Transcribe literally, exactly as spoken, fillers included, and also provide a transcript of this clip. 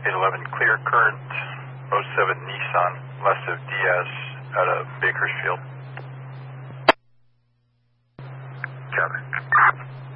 eight eleven, clear current, oh seven Nissan, west of Diaz, out of Bakersfield. Copy.